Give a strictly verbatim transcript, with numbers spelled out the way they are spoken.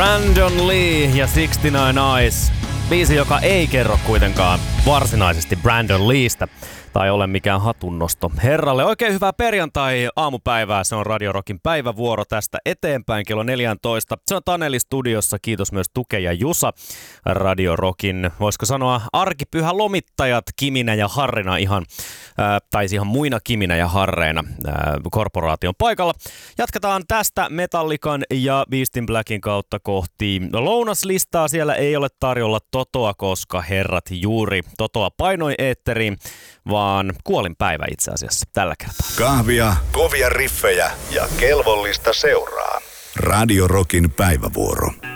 Brandon Lee ja sixty-nine Eyes. Biisi, joka ei kerro kuitenkaan varsinaisesti Brandon Leestä tai ole mikään hatunnosto herralle. Oikein hyvää perjantai-aamupäivää. Se on Radio Rockin päivävuoro tästä eteenpäin kello neljätoista. Se on Taneli studiossa. Kiitos myös Tuke ja Jusa. Radio Rockin, voisiko sanoa, arkipyhä lomittajat Kiminä ja Harrina ihan, äh, tai ihan muina Kiminä ja Harreina äh, korporaation paikalla. Jatketaan tästä Metallican ja Beast in Blackin kautta kohti lounaslistaa. Siellä ei ole tarjolla Totoa, koska herrat juuri Totoa painoi eetteriin, vaan kuolinpäivä itse asiassa tällä kertaa. Kahvia, kovia riffejä ja kelvollista seuraa. Radio Rockin päivävuoro.